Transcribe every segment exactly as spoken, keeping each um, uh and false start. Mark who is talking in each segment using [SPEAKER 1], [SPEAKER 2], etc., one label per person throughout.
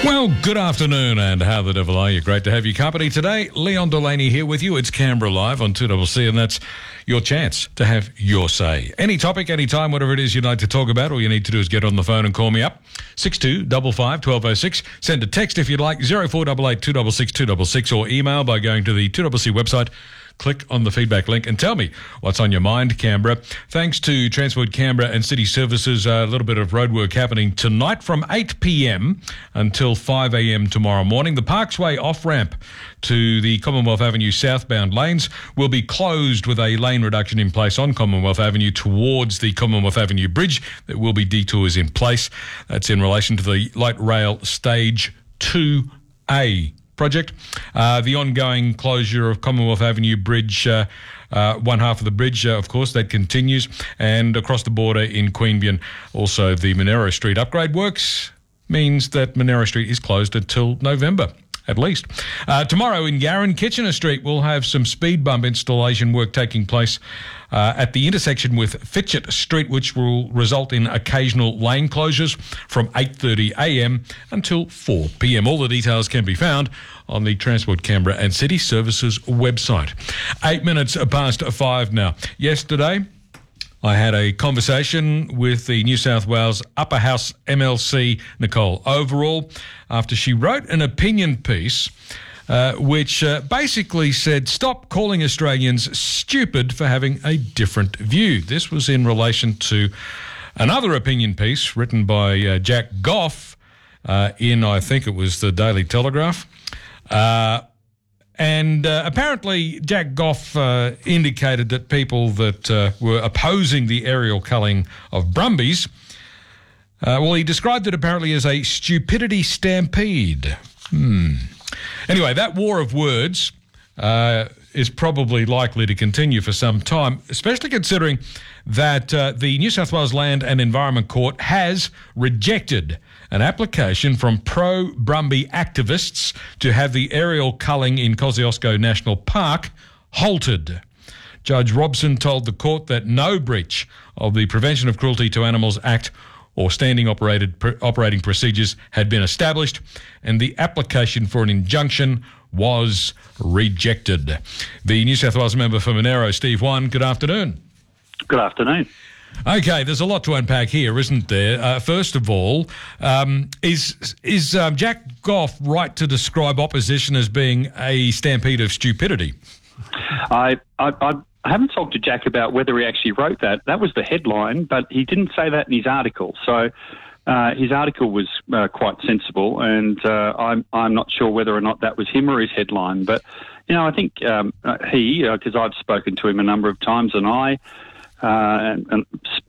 [SPEAKER 1] Well, good afternoon, and how the devil are you? Great to have your company today. Leon Delaney here with you. It's Canberra Live on two C C, and that's your chance to have your say. Any topic, any time, whatever it is you'd like to talk about, all you need to do is get on the phone and call me up. six two five five, one two zero six. Send a text if you'd like, zero four eight eight, two six six, two six six, or email by going to the two C C website. Click on the feedback link and tell me what's on your mind, Canberra. Thanks to Transport Canberra and City Services, a little bit of roadwork happening tonight from eight p.m. until five a.m. tomorrow morning. The Parksway off-ramp to the Commonwealth Avenue southbound lanes will be closed with a lane reduction in place on Commonwealth Avenue towards the Commonwealth Avenue Bridge. There will be detours in place. That's in relation to the Light Rail Stage two A project. Uh, the ongoing closure of Commonwealth Avenue Bridge, uh, uh, one half of the bridge, uh, of course, that continues. And across the border in Queanbeyan, also the Monero Street upgrade works means that Monero Street is closed until November. At least. Uh, tomorrow in Yarran, Kitchener Street, we'll have some speed bump installation work taking place uh, at the intersection with Fitchett Street, which will result in occasional lane closures from eight thirty a.m. until four p.m. All the details can be found on the Transport Canberra and City Services website. Eight minutes past five now. Yesterday, I had a conversation with the New South Wales Upper House M L C, Nicole Overall, after she wrote an opinion piece uh, which uh, basically said, stop calling Australians stupid for having a different view. This was in relation to another opinion piece written by uh, Jack Goff uh, in, I think it was the Daily Telegraph. Uh And uh, apparently Jack Goff uh, indicated that people that uh, were opposing the aerial culling of Brumbies, uh, well, he described it apparently as a stupidity stampede. Hmm. Anyway, that war of words uh, is probably likely to continue for some time, especially considering that uh, the New South Wales Land and Environment Court has rejected an application from pro-Brumby activists to have the aerial culling in Kosciuszko National Park halted. Judge Robson told the court that no breach of the Prevention of Cruelty to Animals Act or standing operated pr- operating procedures had been established, and the application for an injunction was rejected. The New South Wales member for Monero, Steve One, good afternoon.
[SPEAKER 2] Good afternoon.
[SPEAKER 1] Okay, there's a lot to unpack here, isn't there? Uh, first of all, um, is is um, Jack Goff right to describe opposition as being a stampede of stupidity?
[SPEAKER 2] I, I I haven't talked to Jack about whether he actually wrote that. That was the headline, but he didn't say that in his article. So uh, his article was uh, quite sensible, and uh, I'm I'm not sure whether or not that was him or his headline. But you know, I think um, he, because uh, I've spoken to him a number of times, and I. Uh, and, and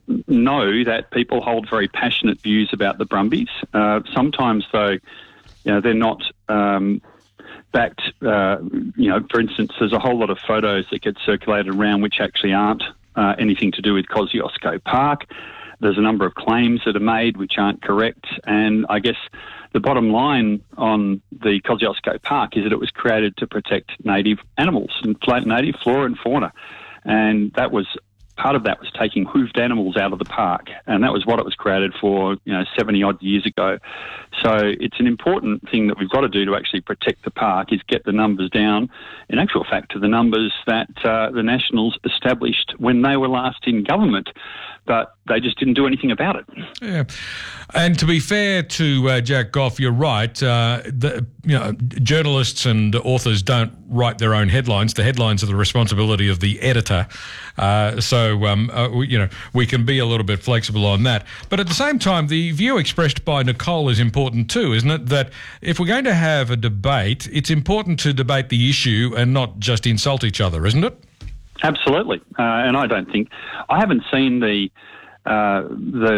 [SPEAKER 2] know that people hold very passionate views about the Brumbies. Uh, sometimes, though, you know, they're not um, backed. Uh, you know, for instance, there's a whole lot of photos that get circulated around which actually aren't uh, anything to do with Kosciuszko Park. There's a number of claims that are made which aren't correct, and I guess the bottom line on the Kosciuszko Park is that it was created to protect native animals and native flora and fauna, and that was. Part of that was taking hoofed animals out of the park, and that was what it was created for, you know, seventy odd years ago. So it's an important thing that we've got to do to actually protect the park is get the numbers down, in actual fact, to the numbers that uh, the Nationals established when they were last in government, but they just didn't do anything about it.
[SPEAKER 1] Yeah, and to be fair to uh, Jack Goff, you're right. Uh, the, you know, journalists and authors don't write their own headlines. The headlines are the responsibility of the editor. Uh, so, um, uh, we, you know, we can be a little bit flexible on that. But at the same time, the view expressed by Nicole is important too, isn't it? That if we're going to have a debate, it's important to debate the issue and not just insult each other, isn't it?
[SPEAKER 2] Absolutely. Uh, and I don't think... I haven't seen the... Uh, the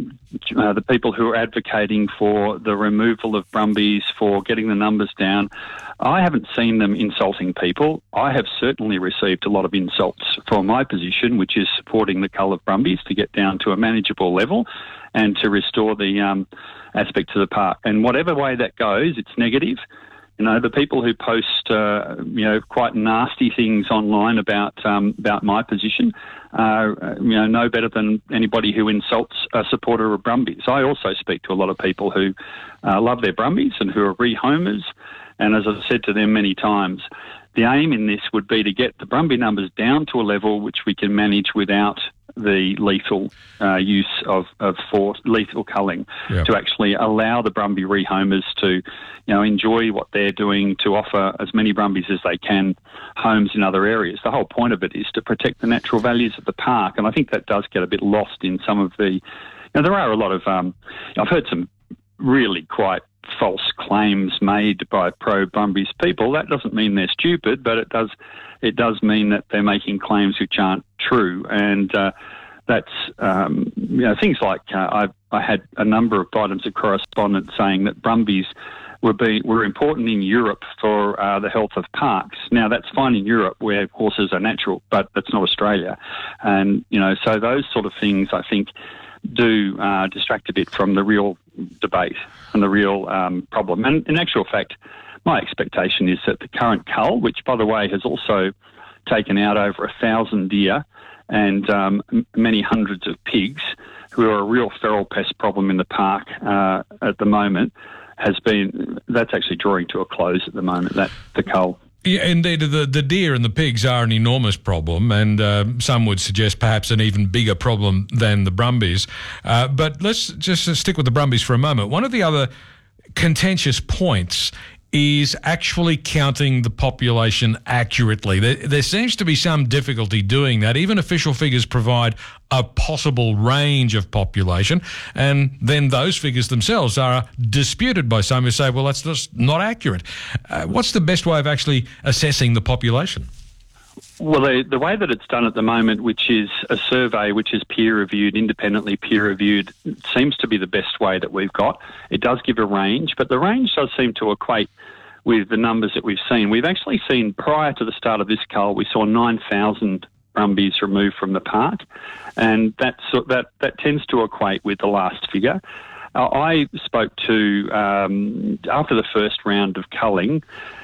[SPEAKER 2] uh, the people who are advocating for the removal of Brumbies, for getting the numbers down, I haven't seen them insulting people. I have certainly received a lot of insults for my position, which is supporting the cull of Brumbies to get down to a manageable level and to restore the um, aspect to the park. And whatever way that goes, it's negative. You know, the people who post, uh, you know, quite nasty things online about um, about my position, uh, you know, no better than anybody who insults a supporter of Brumbies. I also speak to a lot of people who uh, love their Brumbies and who are rehomers. And as I've said to them many times, the aim in this would be to get the Brumby numbers down to a level which we can manage without the lethal uh, use of, of force, lethal culling, yep. to actually allow the Brumby rehomers to, you know, enjoy what they're doing, to offer as many Brumbies as they can homes in other areas. The whole point of it is to protect the natural values of the park, and I think that does get a bit lost in some of the... You know, there are a lot of... Um, I've heard some really quite false claims made by pro-Brumbies people. That doesn't mean they're stupid, but it does it does mean that they're making claims which aren't true. And uh, that's, um, you know, things like uh, I, I had a number of items of correspondence saying that Brumbies were, be, were important in Europe for uh, the health of parks. Now, that's fine in Europe where horses are natural, but that's not Australia. And, you know, so those sort of things, I think, do uh, distract a bit from the real debate and the real um, problem. And in actual fact, my expectation is that the current cull, which, by the way, has also taken out over a thousand deer and um, many hundreds of pigs, who are a real feral pest problem in the park uh, at the moment, has been, that's actually drawing to a close at the moment, that the cull.
[SPEAKER 1] Yeah, indeed, the, the deer and the pigs are an enormous problem, and uh, some would suggest perhaps an even bigger problem than the Brumbies. Uh, but let's just stick with the Brumbies for a moment. One of the other contentious points is actually counting the population accurately. There, there seems to be some difficulty doing that. Even official figures provide a possible range of population, and then those figures themselves are disputed by some who say, well, that's just not accurate. Uh, what's the best way of actually assessing the population?
[SPEAKER 2] Well, the, the way that it's done at the moment, which is a survey which is peer-reviewed, independently peer-reviewed, seems to be the best way that we've got. It does give a range, but the range does seem to equate with the numbers that we've seen. We've actually seen, prior to the start of this cull, we saw nine thousand Brumbies removed from the park, and that's, that, that tends to equate with the last figure. Uh, I spoke to, um, after the first round of culling,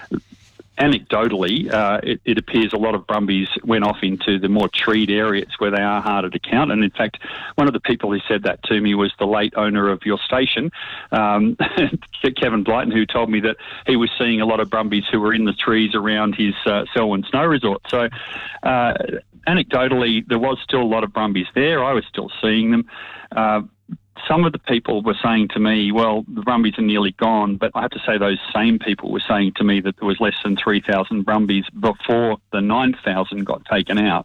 [SPEAKER 2] anecdotally, uh, it, it appears a lot of Brumbies went off into the more treed areas where they are harder to count. And in fact, one of the people who said that to me was the late owner of your station, um, Kevin Blyton, who told me that he was seeing a lot of Brumbies who were in the trees around his uh, Selwyn Snow Resort. So uh, anecdotally, there was still a lot of Brumbies there. I was still seeing them. Uh, Some of the people were saying to me, well, the Brumbies are nearly gone, but I have to say those same people were saying to me that there was less than three thousand Brumbies before the nine thousand got taken out.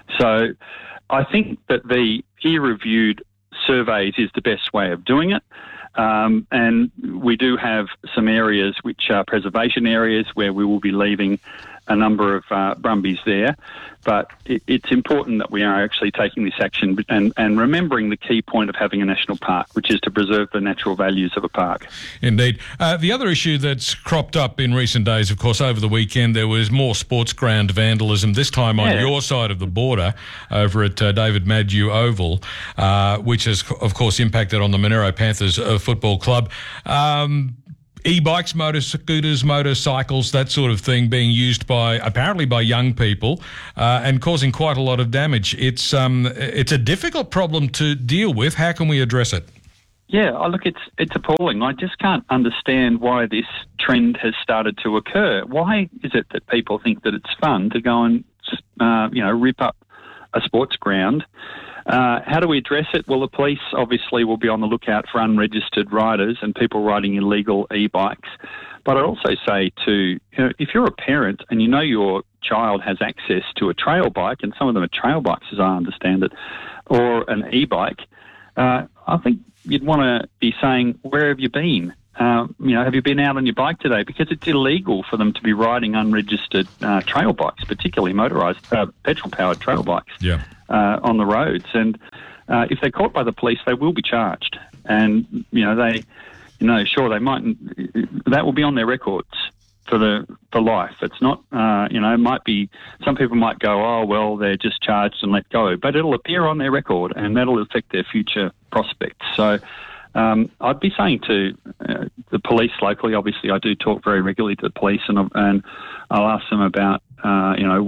[SPEAKER 2] So I think that the peer-reviewed surveys is the best way of doing it. Um, and we do have some areas which are preservation areas where we will be leaving a number of uh, Brumbies there. But it, it's important that we are actually taking this action and, and remembering the key point of having a national park, which is to preserve the natural values of a park.
[SPEAKER 1] Indeed. Uh, the other issue that's cropped up in recent days, of course, over the weekend, there was more sports ground vandalism, this time on yeah. your side of the border over at uh, David Maddew Oval, uh, which has, of course, impacted on the Monero Panthers uh, Football Club. Um, E-bikes, motor scooters, motorcycles, that sort of thing being used by, apparently by young people uh, and causing quite a lot of damage. It's um, it's a difficult problem to deal with. How can we address it?
[SPEAKER 2] Yeah, oh, look, it's it's appalling. I just can't understand why this trend has started to occur. Why is it that people think that it's fun to go and, uh, you know, rip up a sports ground? Uh, how do we address it? Well, the police obviously will be on the lookout for unregistered riders and people riding illegal e-bikes. But I'd also say to, you know, if you're a parent and you know your child has access to a trail bike, and some of them are trail bikes as I understand it, or an e-bike, uh, I think you'd want to be saying, where have you been? Uh, you know, have you been out on your bike today? Because it's illegal for them to be riding unregistered uh, trail bikes, particularly motorised, uh, petrol-powered trail bikes.
[SPEAKER 1] Yeah.
[SPEAKER 2] Uh, on the roads, and uh, if they're caught by the police, they will be charged. And you know, they, you know, sure they might. That will be on their records for the for life. It's not, uh, you know, it might be. Some people might go, oh well, they're just charged and let go, but it'll appear on their record, and that'll affect their future prospects. So. Um, I'd be saying to uh, the police locally, obviously I do talk very regularly to the police, and, and I'll ask them about, uh, you know, what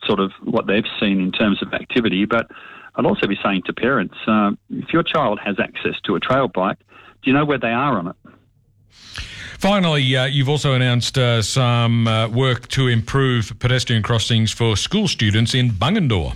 [SPEAKER 2] sort of what they've seen in terms of activity. But I'd also be saying to parents, uh, if your child has access to a trail bike, do you know where they are on it?
[SPEAKER 1] Finally, uh, you've also announced uh, some uh, work to improve pedestrian crossings for school students in Bungendore.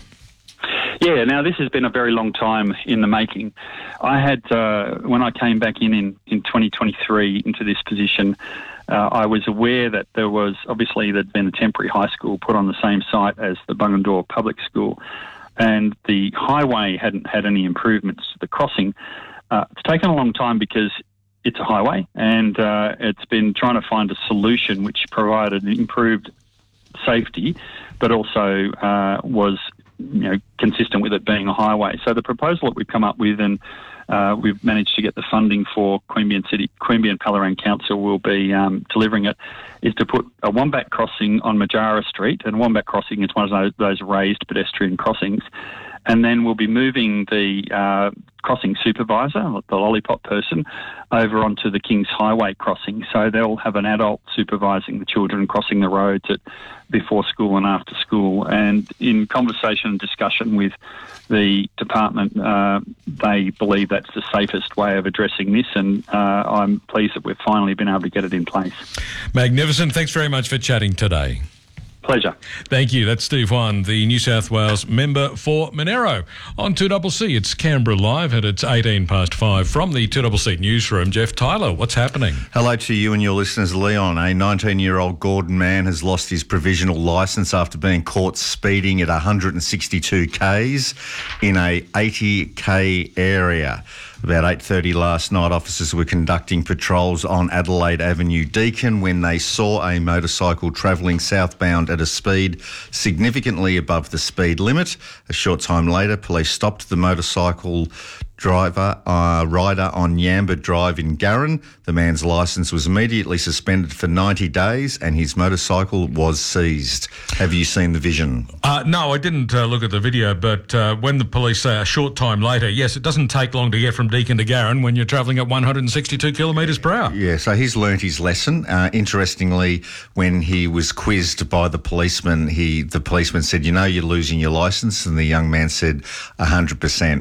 [SPEAKER 2] Yeah, now this has been a very long time in the making. I had, uh, when I came back in, in in twenty twenty-three into this position, uh, I was aware that there was, obviously there'd been a temporary high school put on the same site as the Bungendore Public School, and the highway hadn't had any improvements to the crossing. Uh, it's taken a long time because it's a highway, and uh, it's been trying to find a solution which provided improved safety, but also uh, was, you know, consistent with it being a highway. So the proposal that we've come up with, and uh, we've managed to get the funding for Queanbeyan City, Queanbeyan Palerang Council will be um, delivering it, is to put a Wombat crossing on Majara Street, and Wombat crossing is one of those, those raised pedestrian crossings. And then we'll be moving the uh, crossing supervisor, the lollipop person, over onto the Kings Highway crossing. So they'll have an adult supervising the children crossing the roads at before school and after school. And in conversation and discussion with the department, uh, they believe that's the safest way of addressing this, and uh, I'm pleased that we've finally been able to get it in place.
[SPEAKER 1] Magnificent. Thanks very much for chatting today.
[SPEAKER 2] Pleasure.
[SPEAKER 1] Thank you. That's Steve Huon, the New South Wales member for Monero. On two C C, it's Canberra Live, and it's eighteen past five. From the two C C newsroom, Jeff Tyler, what's happening?
[SPEAKER 3] Hello to you and your listeners, Leon. A nineteen-year-old Gordon man has lost his provisional licence after being caught speeding at one hundred sixty-two kays in a eighty k area. About eight thirty last night, officers were conducting patrols on Adelaide Avenue, Deakin, when they saw a motorcycle travelling southbound at a speed significantly above the speed limit. A short time later, police stopped the motorcycle driver, uh, rider on Yamba Drive in Garran. The man's licence was immediately suspended for ninety days and his motorcycle was seized. Have you seen the vision?
[SPEAKER 1] Uh, no, I didn't uh, look at the video, but uh, when the police say a short time later, yes, it doesn't take long to get from Deakin to Garran when you're travelling at one hundred sixty-two kilometres per hour.
[SPEAKER 3] Yeah, so he's learnt his lesson. Uh, interestingly, when he was quizzed by the policeman, he the policeman said, you know, you're losing your licence, and the young man said, one hundred percent.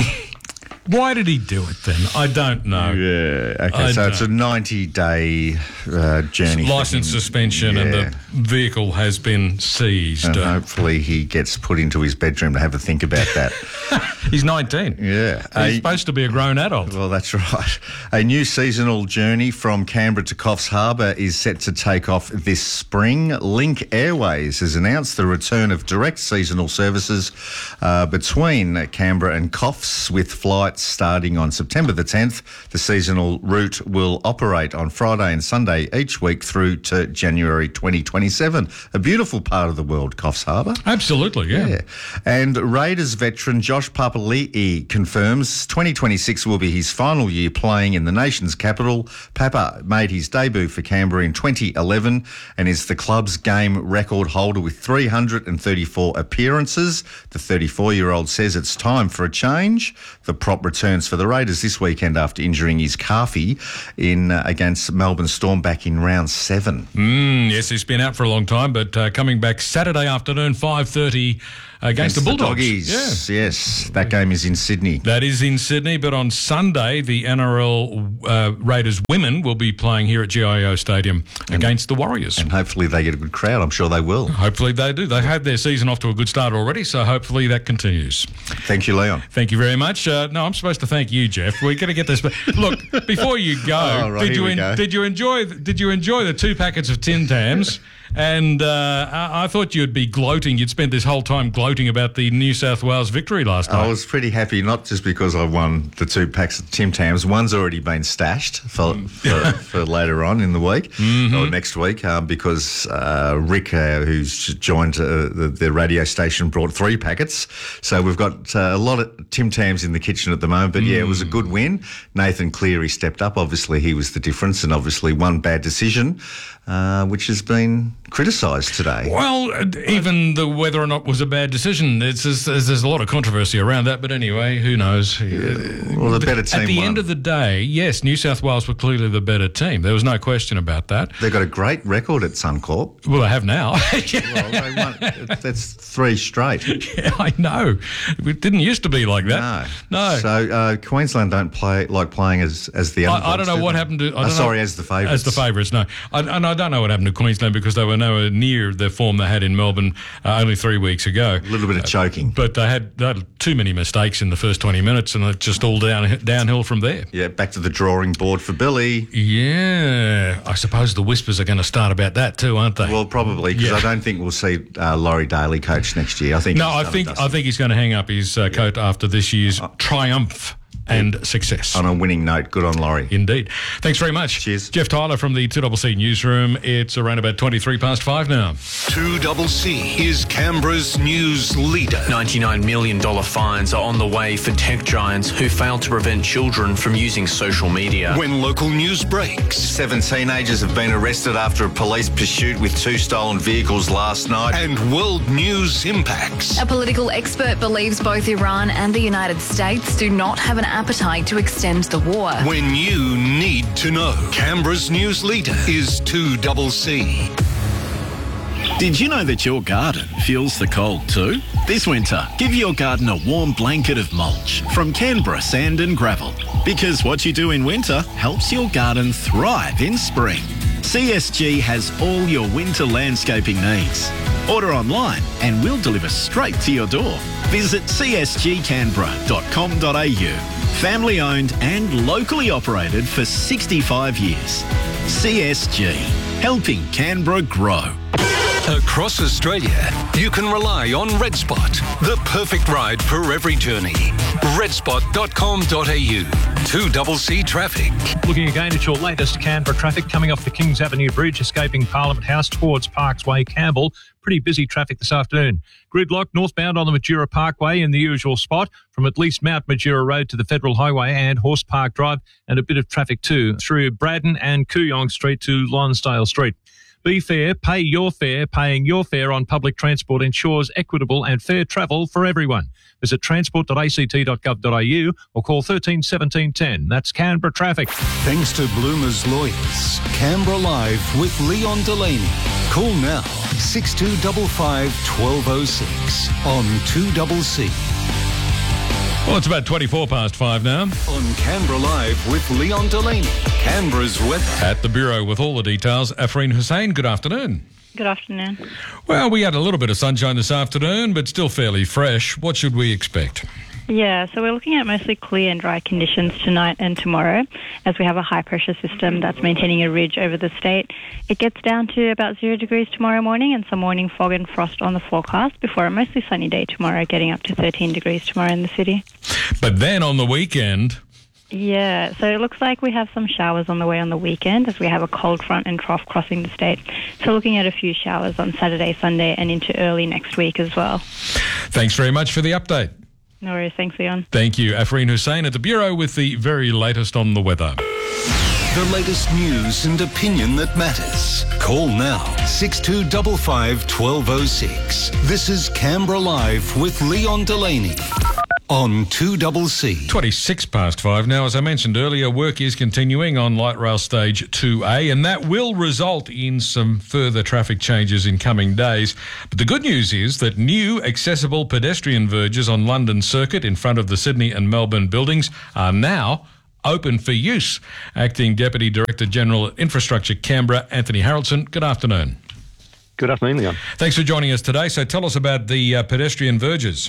[SPEAKER 1] Why did he do it then? I don't know.
[SPEAKER 3] Yeah, okay,
[SPEAKER 1] I
[SPEAKER 3] so
[SPEAKER 1] don't.
[SPEAKER 3] it's a ninety-day uh, journey.
[SPEAKER 1] Licence suspension,
[SPEAKER 3] yeah.
[SPEAKER 1] and the vehicle has been seized.
[SPEAKER 3] And
[SPEAKER 1] Uh,
[SPEAKER 3] hopefully he gets put into his bedroom to have a think about that.
[SPEAKER 1] He's nineteen.
[SPEAKER 3] Yeah.
[SPEAKER 1] He's
[SPEAKER 3] A-
[SPEAKER 1] supposed to be a grown adult.
[SPEAKER 3] Well, that's right. A new seasonal journey from Canberra to Coffs Harbour is set to take off this spring. Link Airways has announced the return of direct seasonal services uh, between Canberra and Coffs, with flights starting on September the tenth. The seasonal route will operate on Friday and Sunday each week through to January twenty twenty-seven. A beautiful part of the world, Coffs Harbour.
[SPEAKER 1] Absolutely, yeah.
[SPEAKER 3] Yeah. And Raiders veteran Josh Papali'i confirms twenty twenty-six will be his final year playing in the nation's capital. Papa made his debut for Canberra in twenty eleven and is the club's game record holder with three hundred thirty-four appearances. The thirty-four-year-old says it's time for a change. The prop returns for the Raiders this weekend after injuring his calfie in uh, against Melbourne Storm back in round seven.
[SPEAKER 1] Mm, yes, he's been out for a long time, but uh, coming back Saturday afternoon, five thirty against,
[SPEAKER 3] Against
[SPEAKER 1] the Bulldogs.
[SPEAKER 3] Doggies.
[SPEAKER 1] Yeah.
[SPEAKER 3] Yes, that game is in Sydney.
[SPEAKER 1] That is in Sydney, but on Sunday, the N R L uh, Raiders women will be playing here at G I O Stadium against the Warriors.
[SPEAKER 3] And hopefully they get a good crowd. I'm sure they will.
[SPEAKER 1] Hopefully they do. They've had their season off to a good start already, so hopefully that continues.
[SPEAKER 3] Thank you, Leon.
[SPEAKER 1] Thank you very much. Uh, no, I'm supposed to thank you, Jeff. We're going to get this. Look, before you go,
[SPEAKER 3] Oh, right,
[SPEAKER 1] did
[SPEAKER 3] here
[SPEAKER 1] you
[SPEAKER 3] we
[SPEAKER 1] en-
[SPEAKER 3] go.
[SPEAKER 1] did you enjoy did you enjoy the two packets of Tim Tams? And uh, I-, I thought you'd be gloating. You'd spent this whole time gloating about the New South Wales victory last night.
[SPEAKER 3] I was pretty happy, not just because I won the two packs of Tim Tams. One's already been stashed for, for, for later on in the week, mm-hmm. or next week, um, because uh, Rick, uh, who's joined uh, the, the radio station, brought three packets. So we've got uh, a lot of Tim Tams in the kitchen at the moment. But yeah, it was a good win. Nathan Cleary stepped up. Obviously, he was the difference, and obviously one bad decision, uh, which has been criticised today.
[SPEAKER 1] Well, even the whether or not was a bad decision, it's just, there's, there's a lot of controversy around that. But anyway, who knows?
[SPEAKER 3] Well, the better team
[SPEAKER 1] At the
[SPEAKER 3] won.
[SPEAKER 1] end of the day, yes, New South Wales were clearly the better team. There was no question about that.
[SPEAKER 3] They've got a great record at Suncorp.
[SPEAKER 1] Well, they have now.
[SPEAKER 3] Well, they won. That's three straight.
[SPEAKER 1] Yeah, I know. It didn't used to be like that.
[SPEAKER 3] No.
[SPEAKER 1] No.
[SPEAKER 3] So uh, Queensland don't play like playing as, as the underdogs.
[SPEAKER 1] I, I don't know
[SPEAKER 3] do
[SPEAKER 1] what
[SPEAKER 3] they?
[SPEAKER 1] happened to... I
[SPEAKER 3] Oh,
[SPEAKER 1] don't
[SPEAKER 3] sorry,
[SPEAKER 1] know,
[SPEAKER 3] as the favourites.
[SPEAKER 1] As the favourites, no. I, and I don't know what happened to Queensland because they were nowhere near the form they had in Melbourne uh, only three weeks ago.
[SPEAKER 3] A little bit of choking.
[SPEAKER 1] But they had, they had too many mistakes in the first twenty minutes and it just all down downhill from there.
[SPEAKER 3] Yeah, back to the drawing board for Billy.
[SPEAKER 1] Yeah. I suppose the whispers are going to start about that too, aren't they?
[SPEAKER 3] Well, probably, because
[SPEAKER 1] Yeah.
[SPEAKER 3] I don't think we'll see uh, Laurie Daly coach next year. I think
[SPEAKER 1] no,
[SPEAKER 3] he's
[SPEAKER 1] I
[SPEAKER 3] done
[SPEAKER 1] think
[SPEAKER 3] and
[SPEAKER 1] I
[SPEAKER 3] dusted.
[SPEAKER 1] think he's going to hang up his uh, coat after this year's triumph and success.
[SPEAKER 3] On a winning note, good on Laurie.
[SPEAKER 1] Indeed. Thanks very much.
[SPEAKER 3] Cheers.
[SPEAKER 1] Jeff Tyler from the two C C Newsroom. It's around about twenty-three past five now.
[SPEAKER 4] two C C is Canberra's news leader.
[SPEAKER 5] ninety-nine million dollars fines are on the way for tech giants who failed to prevent children from using social media.
[SPEAKER 4] When local news breaks.
[SPEAKER 3] Seven teenagers have been arrested after a police pursuit with two stolen vehicles last night.
[SPEAKER 4] And world news impacts.
[SPEAKER 6] A political expert believes both Iran and the United States do not have an appetite to extend the war.
[SPEAKER 4] When you need to know. Canberra's news leader is two C C.
[SPEAKER 7] Did you know that your garden feels the cold too? This winter, give your garden a warm blanket of mulch from Canberra Sand and Gravel. Because what you do in winter helps your garden thrive in spring. C S G has all your winter landscaping needs. Order online and we'll deliver straight to your door. Visit c s g canberra dot com dot a u. Family owned and locally operated for sixty-five years. C S G, helping Canberra grow.
[SPEAKER 4] Across Australia, you can rely on RedSpot, the perfect ride for every journey. red spot dot com dot a u. two C C traffic.
[SPEAKER 8] Looking again at your latest Canberra traffic coming off the Kings Avenue Bridge, escaping Parliament House towards Parks Way, Campbell. Pretty busy traffic this afternoon. Gridlock northbound on the Majura Parkway in the usual spot from at least Mount Majura Road to the Federal Highway and Horse Park Drive, and a bit of traffic too through Braddon and Kooyong Street to Lonsdale Street. Be fair, pay your fare. Paying your fare on public transport ensures equitable and fair travel for everyone. Visit transport dot a c t dot gov dot a u or call thirteen seventeen ten. That's Canberra Traffic.
[SPEAKER 4] Thanks to Bloomer's Lawyers. Canberra Live with Leon Delaney. Call now six two five five, one two zero six on two C C.
[SPEAKER 1] Well, it's about twenty-four past five now.
[SPEAKER 4] On Canberra Live with Leon Delaney. Canberra's weather.
[SPEAKER 1] At the Bureau with all the details, Afreen Hussain, good afternoon.
[SPEAKER 9] Good afternoon.
[SPEAKER 1] Well, we had a little bit of sunshine this afternoon, but still fairly fresh. What should we expect?
[SPEAKER 9] Yeah, so we're looking at mostly clear and dry conditions tonight and tomorrow as we have a high-pressure system that's maintaining a ridge over the state. It gets down to about zero degrees tomorrow morning and some morning fog and frost on the forecast before a mostly sunny day tomorrow, getting up to thirteen degrees tomorrow in the city.
[SPEAKER 1] But then on the weekend...
[SPEAKER 9] Yeah, so it looks like we have some showers on the way on the weekend as we have a cold front and trough crossing the state. So looking at a few showers on Saturday, Sunday and into early next week as well.
[SPEAKER 1] Thanks very much for the update.
[SPEAKER 9] No worries. Thanks, Leon.
[SPEAKER 1] Thank you. Afreen Hussain at the Bureau with the very latest on the weather.
[SPEAKER 4] The latest news and opinion that matters. Call now six two five five, one two zero six. This is Canberra Live with Leon Delaney on two C C.
[SPEAKER 1] twenty-six past five now. As I mentioned earlier, work is continuing on Light Rail Stage two A, and that will result in some further traffic changes in coming days. But the good news is that new accessible pedestrian verges on London Circuit in front of the Sydney and Melbourne buildings are now open for use. Acting Deputy Director General at Infrastructure Canberra, Anthony Haraldson, good afternoon.
[SPEAKER 10] Good afternoon, Leon.
[SPEAKER 1] Thanks for joining us today. So tell us about the uh, pedestrian verges.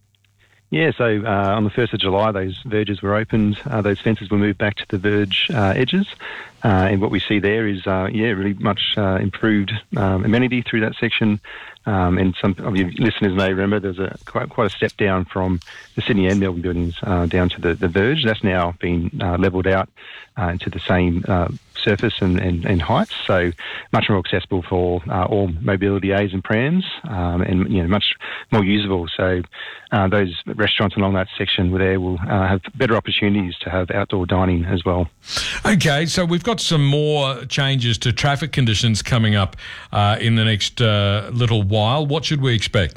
[SPEAKER 10] Yeah, so uh, on the first of July, those verges were opened. Uh, those fences were moved back to the verge uh, edges. Uh, and what we see there is, uh, yeah, really much uh, improved um, amenity through that section. Um, and some of your listeners may remember there's a quite, quite a step down from the Sydney and Melbourne buildings uh, down to the, the verge. That's now been uh, levelled out uh, into the same uh, surface and, and, and heights, so much more accessible for uh, all mobility aids and prams, um, and you know much more usable. So uh, those restaurants along that section there will uh, have better opportunities to have outdoor dining as well.
[SPEAKER 1] Okay, so we've got got some more changes to traffic conditions coming up uh, in the next uh, little while. What should we expect?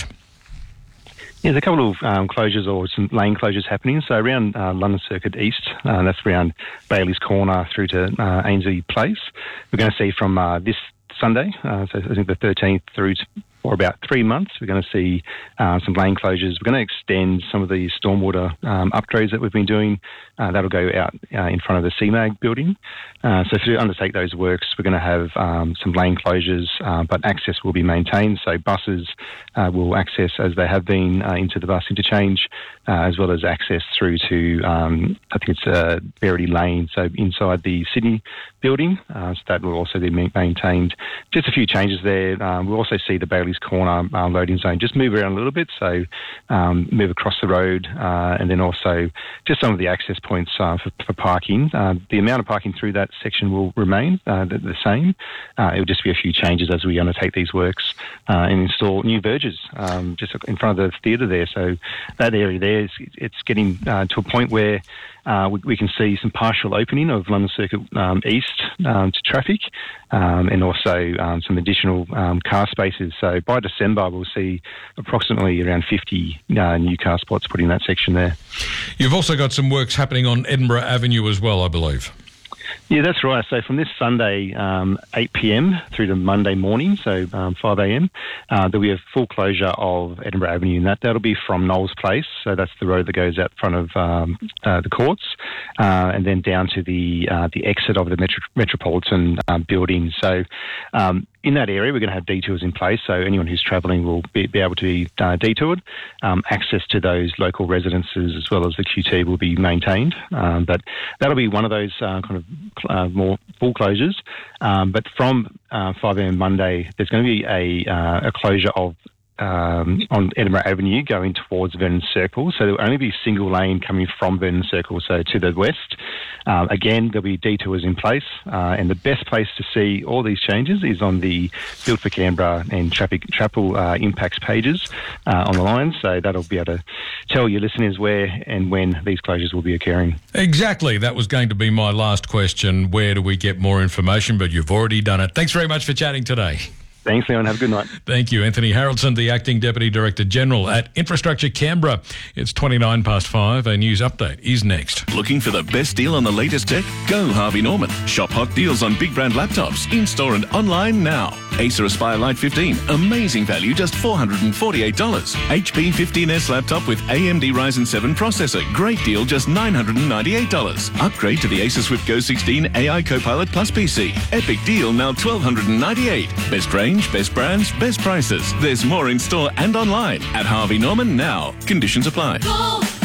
[SPEAKER 10] Yeah, there's a couple of um, closures or some lane closures happening. So around uh, London Circuit East, uh, that's around Bailey's Corner through to uh, Ainslie Place. We're going to see from uh, this Sunday, uh, so I think the thirteenth through to for about three months, we're going to see uh, some lane closures. We're going to extend some of the stormwater um, upgrades that we've been doing. Uh, that'll go out uh, in front of the C MAG building. Uh, so to undertake those works, we're going to have um, some lane closures, uh, but access will be maintained. So buses uh, will access as they have been uh, into the bus interchange, uh, as well as access through to, um, I think it's uh, Verity Lane, so inside the Sydney building. Uh, so that will also be maintained. Just a few changes there. Um, we'll also see the Bailey's Corner uh, loading zone just move around a little bit, so um, move across the road, uh, and then also just some of the access points uh, for, for parking. Uh, the amount of parking through that section will remain uh, the, the same. Uh, it will just be a few changes as we undertake these works uh, and install new verges um, just in front of the theatre there. So that area there, is, it's getting uh, to a point where Uh, we, we can see some partial opening of London Circuit um, East um, to traffic, um, and also um, some additional um, car spaces. So by December, we'll see approximately around fifty uh, new car spots put in that section there.
[SPEAKER 1] You've also got some works happening on Edinburgh Avenue as well, I believe.
[SPEAKER 10] Yeah, that's right. So from this Sunday, um, eight p.m. through to Monday morning, so um, five a.m., uh, there'll be a full closure of Edinburgh Avenue, and that, that'll be from Knowles Place, so that's the road that goes out front of um, uh, the courts, uh, and then down to the uh, the exit of the Metro- Metropolitan um, building. So um, in that area, we're going to have detours in place, so anyone who's travelling will be, be able to be uh, detoured. Um, access to those local residences as well as the Q T will be maintained, um, but that'll be one of those uh, kind of uh, more full closures. Um, but from uh, five a.m. Monday, there's going to be a, uh, a closure of Um, on Edinburgh Avenue going towards Vernon Circle. So there'll only be single lane coming from Vernon Circle, so to the west. Um, again, there'll be detours in place, uh, and the best place to see all these changes is on the Built for Canberra and Traffic Travel uh, Impacts pages uh, on the line, so that'll be able to tell your listeners where and when these closures will be occurring.
[SPEAKER 1] Exactly. That was going to be my last question. Where do we get more information? But you've already done it. Thanks very much for chatting today.
[SPEAKER 10] Thanks, Leon. Have a good night.
[SPEAKER 1] Thank you. Anthony Haraldson, the Acting Deputy Director General at Infrastructure Canberra. It's twenty-nine past five. A news update is next.
[SPEAKER 7] Looking for the best deal on the latest tech? Go Harvey Norman. Shop hot deals on big brand laptops, in-store and online now. Acer Aspire Lite fifteen, amazing value, just four hundred forty-eight dollars. H P fifteen S laptop with A M D Ryzen seven processor, great deal, just nine hundred ninety-eight dollars. Upgrade to the Acer Swift Go sixteen A I Copilot Plus P C. Epic deal, now twelve ninety-eight dollars. Best range, best brands, best prices. There's more in store and online at Harvey Norman now. Conditions apply.
[SPEAKER 11] Go,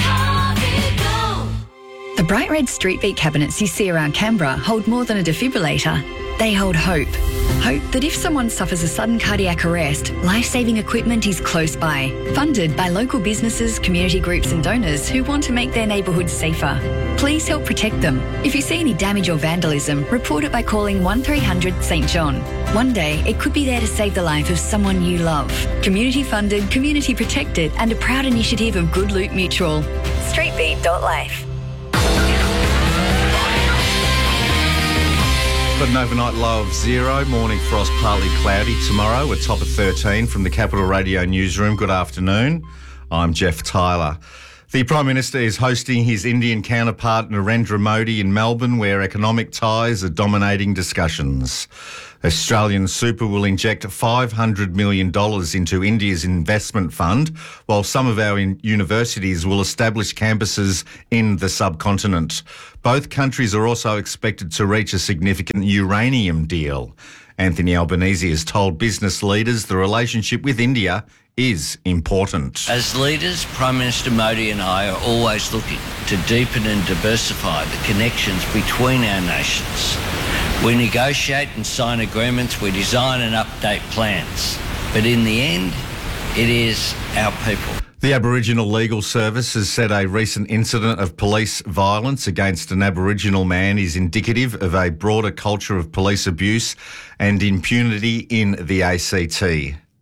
[SPEAKER 11] Harvey, go.
[SPEAKER 6] The bright red street beat cabinets you see around Canberra hold more than a defibrillator. They hold hope. Hope that if someone suffers a sudden cardiac arrest, life-saving equipment is close by. Funded by local businesses, community groups and donors who want to make their neighbourhoods safer. Please help protect them. If you see any damage or vandalism, report it by calling one three hundred St John. One day, it could be there to save the life of someone you love. Community funded, community protected and a proud initiative of Good Loot Mutual. streetbeat dot life.
[SPEAKER 3] Got an overnight low of zero, morning frost partly cloudy tomorrow, a top of thirteen from the Capital Radio newsroom. Good afternoon. I'm Jeff Tyler. The Prime Minister is hosting his Indian counterpart Narendra Modi in Melbourne, where economic ties are dominating discussions. Australian Super will inject five hundred million dollars into India's investment fund, while some of our universities will establish campuses in the subcontinent. Both countries are also expected to reach a significant uranium deal. Anthony Albanese has told business leaders the relationship with India is important.
[SPEAKER 12] As leaders, Prime Minister Modi and I are always looking to deepen and diversify the connections between our nations. We negotiate and sign agreements, we design and update plans. But in the end, it is our people.
[SPEAKER 3] The Aboriginal Legal Service has said a recent incident of police violence against an Aboriginal man is indicative of a broader culture of police abuse and impunity in the A C T.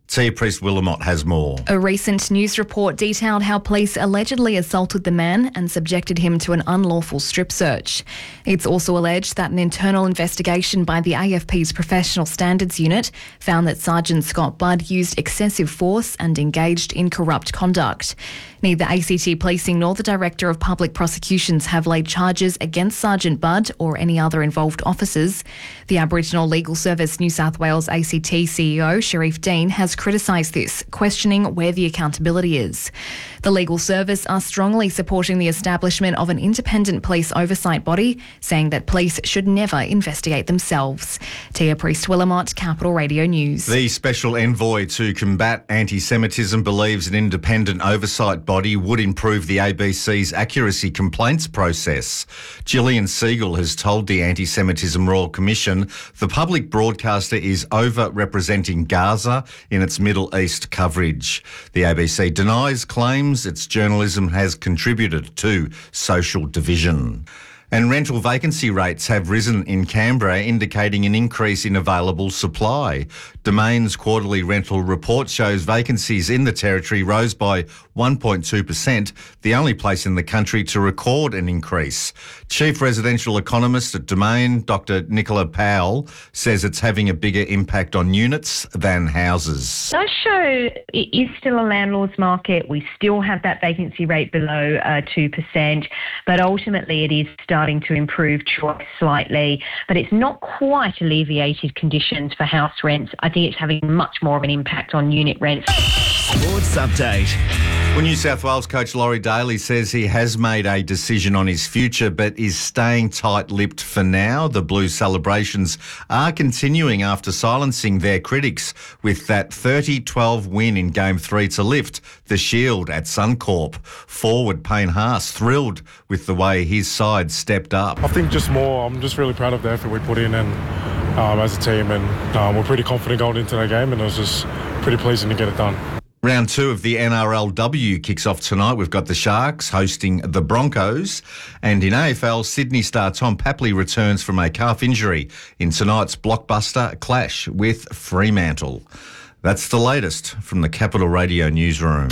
[SPEAKER 3] Tia Priest-Willamott has more.
[SPEAKER 13] A recent news report detailed how police allegedly assaulted the man and subjected him to an unlawful strip search. It's also alleged that an internal investigation by the A F P's Professional Standards Unit found that Sergeant Scott Budd used excessive force and engaged in corrupt conduct. Neither A C T Policing nor the Director of Public Prosecutions have laid charges against Sergeant Budd or any other involved officers. The Aboriginal Legal Service New South Wales A C T C E O, Sharif Dean, has criticised this, questioning where the accountability is. The Legal Service are strongly supporting the establishment of an independent police oversight body, saying that police should never investigate themselves. Tia Priest-Willamott, Capital Radio News.
[SPEAKER 3] The Special Envoy to combat anti-Semitism believes an independent oversight body would improve the A B C's accuracy complaints process. Gillian Siegel has told the Anti-Semitism Royal Commission the public broadcaster is over-representing Gaza in its Middle East coverage. The A B C denies claims its journalism has contributed to social division. And rental vacancy rates have risen in Canberra, indicating an increase in available supply. Domain's quarterly rental report shows vacancies in the Territory rose by one point two percent, the only place in the country to record an increase. Chief residential economist at Domain, Doctor Nicola Powell, says it's having a bigger impact on units than houses.
[SPEAKER 14] It does show it is still a landlord's market. We still have that vacancy rate below uh, two percent, but ultimately it is starting to improve choice slightly, but it's not quite alleviated conditions for house rents. I think it's having much more of an impact on unit rents.
[SPEAKER 3] Sports update. Well, New South Wales coach Laurie Daly says he has made a decision on his future but is staying tight-lipped for now. The Blues celebrations are continuing after silencing their critics with that thirty twelve win in Game three to lift the Shield at Suncorp. Forward Payne Haas thrilled with the way his side stepped up.
[SPEAKER 15] I think just more, I'm just really proud of the effort we put in and um, as a team, and um, we're pretty confident going into that game, and it was just pretty pleasing to get it done.
[SPEAKER 3] Round two of the N R L W kicks off tonight. We've got the Sharks hosting the Broncos. And in A F L, Sydney star Tom Papley returns from a calf injury in tonight's blockbuster clash with Fremantle. That's the latest from the Capital Radio newsroom.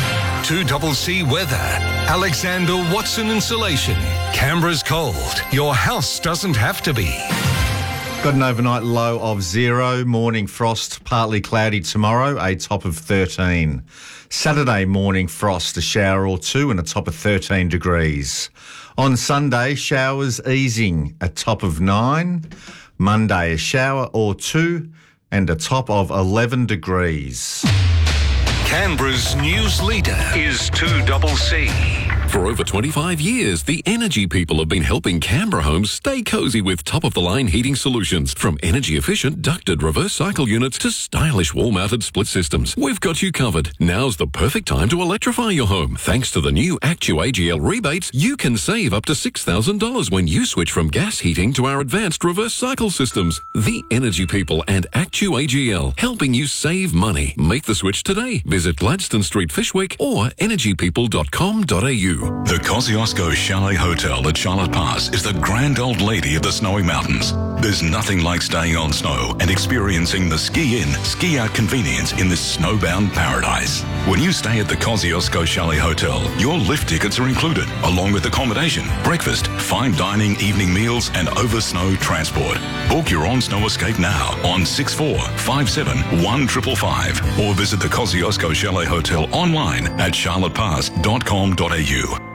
[SPEAKER 4] two C C weather. Alexander Watson Insulation. Canberra's cold. Your house doesn't have to be.
[SPEAKER 3] Got an overnight low of zero. Morning frost, partly cloudy tomorrow, a top of thirteen. Saturday morning frost, a shower or two and a top of thirteen degrees. On Sunday, showers easing, a top of nine. Monday, a shower or two and a top of eleven degrees.
[SPEAKER 4] Canberra's news leader is two C C.
[SPEAKER 16] For over twenty-five years, the Energy People have been helping Canberra homes stay cosy with top-of-the-line heating solutions. From energy-efficient ducted reverse cycle units to stylish wall-mounted split systems, we've got you covered. Now's the perfect time to electrify your home. Thanks to the new ActuAGL rebates, you can save up to six thousand dollars when you switch from gas heating to our advanced reverse cycle systems. The Energy People and ActuAGL, helping you save money. Make the switch today. Visit Gladstone Street, Fishwick or energy people dot com dot a u.
[SPEAKER 17] The Kosciuszko Chalet Hotel at Charlotte Pass is the grand old lady of the snowy mountains. There's nothing like staying on snow and experiencing the ski-in, ski-out convenience in this snowbound paradise. When you stay at the Kosciuszko Chalet Hotel, your lift tickets are included, along with accommodation, breakfast, fine dining, evening meals and over-snow transport. Book your on-snow escape now on six four five seven one five five five or visit the Kosciuszko Chalet Hotel online at charlotte pass dot com dot a u.